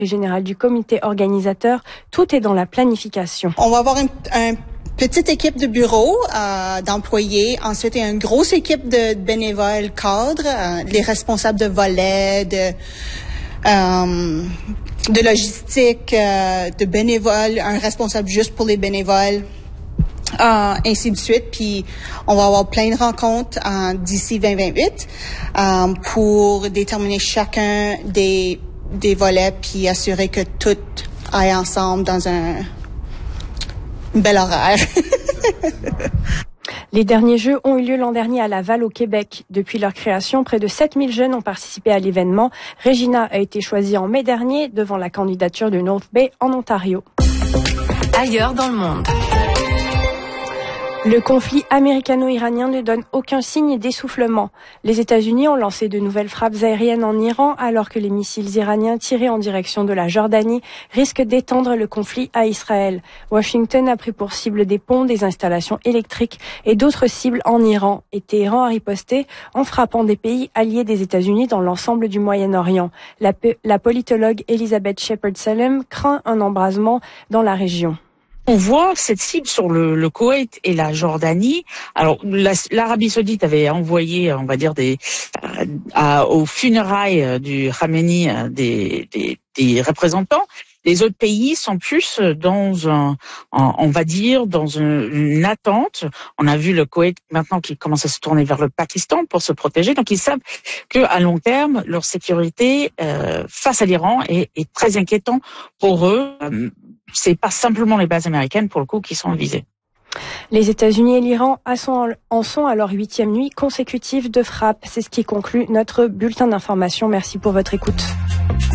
général du comité organisateur, tout est dans la planification. On va avoir une petite équipe de bureau d'employés, ensuite une grosse équipe de bénévoles cadres, les responsables de volets, de logistique, de bénévoles, un responsable juste pour les bénévoles, ainsi de suite. Puis on va avoir plein de rencontres d'ici 2028 pour déterminer chacun des volets puis assurer que tout aille ensemble dans un bel horaire. Les derniers Jeux ont eu lieu l'an dernier à Laval, au Québec. Depuis leur création, près de 7000 jeunes ont participé à l'événement. Regina a été choisie en mai dernier devant la candidature de North Bay en Ontario. Ailleurs dans le monde. Le conflit américano-iranien ne donne aucun signe d'essoufflement. Les États-Unis ont lancé de nouvelles frappes aériennes en Iran alors que les missiles iraniens tirés en direction de la Jordanie risquent d'étendre le conflit à Israël. Washington a pris pour cible des ponts, des installations électriques et d'autres cibles en Iran. Et Téhéran a riposté en frappant des pays alliés des États-Unis dans l'ensemble du Moyen-Orient. La politologue Elizabeth Shepard-Salem craint un embrasement dans la région. On voit cette cible sur le Koweït et la Jordanie. Alors, l'Arabie Saoudite avait envoyé, on va dire, aux funérailles du Khamenei des représentants. Les autres pays sont plus dans on va dire, dans une attente. On a vu le Koweït maintenant qui commence à se tourner vers le Pakistan pour se protéger. Donc, ils savent qu'à long terme, leur sécurité face à l'Iran est très inquiétant pour eux. C'est pas simplement les bases américaines, pour le coup, qui sont visées. Les États-Unis et l'Iran en sont à leur 8e nuit consécutive de frappe. C'est ce qui conclut notre bulletin d'information. Merci pour votre écoute.